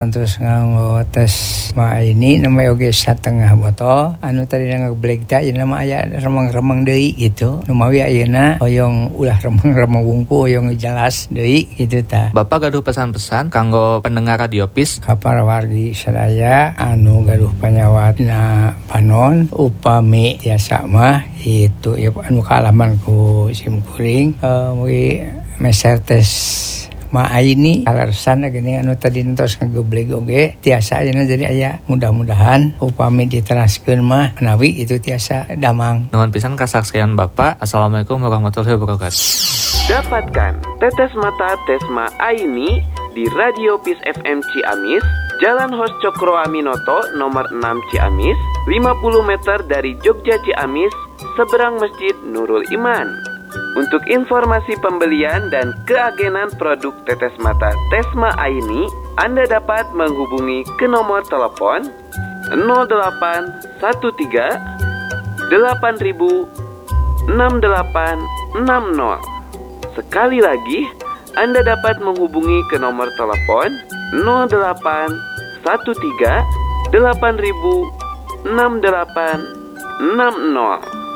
Terus nganggo tes ini namanya oge satengah botol anu tadi ngebleg teh ieu mah aya remeng-remeng deui gitu. Nu mawi ayeuna hoyong ulah remeng-remeng wungkul hoyong jelas deui gitu tah. Bapak gaduh pesan-pesan kanggo pendengar Radio PIS ka para wargi sadaya anu gaduh panyawatna panon upami tiasa mah itu ya anu kaalaman ku simkuring mugi meser tes ini alasan gini anu tadi entos ngagebleg oge tiasa ayeuna jadi aya mudah-mudahan upami diteraskeun mah menawi itu tiasa damang. Nuhun pisan kasaksian Bapak. Assalamualaikum warahmatullahi wabarakatuh. Dapatkan tetes mata Tesma Aini di Radio PIS FM Ciamis, Jalan Hos Cokro Aminoto nomor 6 Ciamis, 50 meter dari Jogja Ciamis, seberang Masjid Nurul Iman. Untuk informasi pembelian dan keagenan produk tetes mata Tesma Aini, Anda dapat menghubungi ke nomor telepon 0813 8000 6860. Sekali lagi, Anda dapat menghubungi ke nomor telepon 0813 8000 6860.